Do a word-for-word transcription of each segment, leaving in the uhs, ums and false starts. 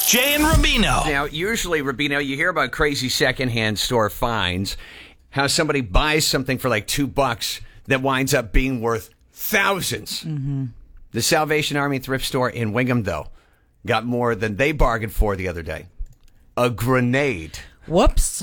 Jay and Rubino. Now, usually, Rubino, you hear about crazy secondhand store finds, how somebody buys something for like two bucks that winds up being worth thousands. Mm-hmm. The Salvation Army thrift store in Wingham, though, got more than they bargained for the other day. A grenade. Whoops.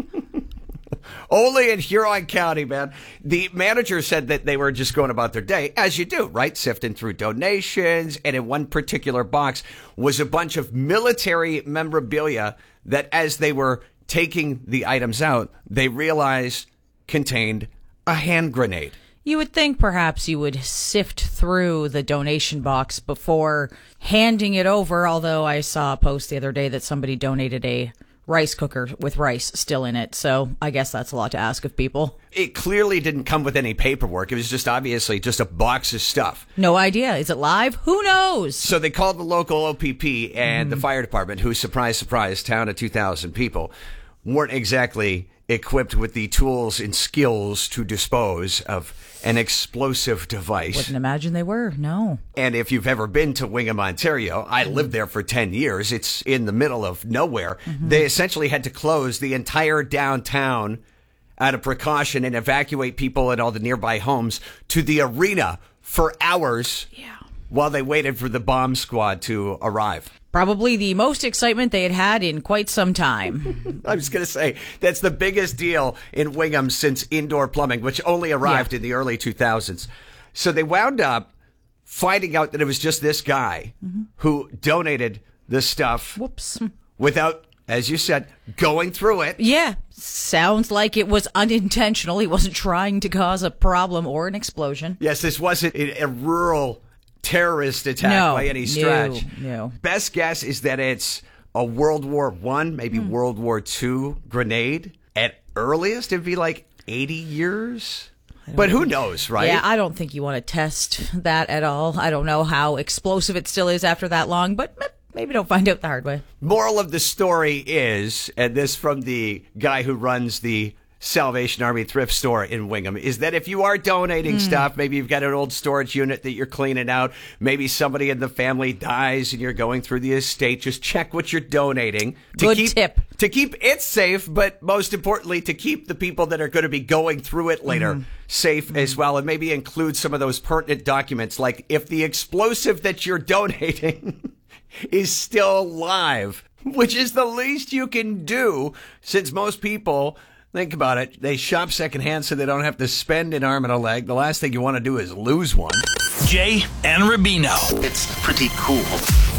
Only in Huron County, man. The manager said that they were just going about their day, as you do, right? Sifting through donations. And in one particular box was a bunch of military memorabilia that as they were taking the items out, they realized contained a hand grenade. You would think perhaps you would sift through the donation box before handing it over, although I saw a post the other day that somebody donated a rice cooker with rice still in it. So I guess that's a lot to ask of people. It clearly didn't come with any paperwork. It was just obviously just a box of stuff. No idea. Is it live? Who knows? So they called the local O P P and mm. the fire department, who, surprise, surprise, town of two thousand people, weren't exactly equipped with the tools and skills to dispose of an explosive device. Wouldn't imagine they were, no. And if you've ever been to Wingham, Ontario, I lived there for ten years. It's in the middle of nowhere. Mm-hmm. They essentially had to close the entire downtown out of precaution and evacuate people in all the nearby homes to the arena for hours. Yeah. While they waited for the bomb squad to arrive. Probably the most excitement they had had in quite some time. I was going to say, that's the biggest deal in Wingham since indoor plumbing, which only arrived yeah. in the early two thousands. So they wound up finding out that it was just this guy mm-hmm. who donated the stuff. Whoops. Without, as you said, going through it. Yeah. Sounds like it was unintentional. He wasn't trying to cause a problem or an explosion. Yes, this wasn't a, a rural terrorist attack no, by any stretch. No, no. Best guess is that it's a World War One, maybe mm. World War Two grenade. At earliest, it'd be like eighty years. But who knows, right? Yeah, I don't think you want to test that at all. I don't know how explosive it still is after that long, but maybe don't find out the hard way. Moral of the story is, and this from the guy who runs the Salvation Army thrift store in Wingham, is that if you are donating mm. stuff, maybe you've got an old storage unit that you're cleaning out, maybe somebody in the family dies and you're going through the estate, just check what you're donating. To Good keep, tip. To keep it safe, but most importantly, to keep the people that are going to be going through it later mm. safe mm. as well, and maybe include some of those pertinent documents, like if the explosive that you're donating is still live, which is the least you can do, since most people... Think about it. They shop secondhand so they don't have to spend an arm and a leg. The last thing you want to do is lose one. Jay and Rubino. It's pretty cool.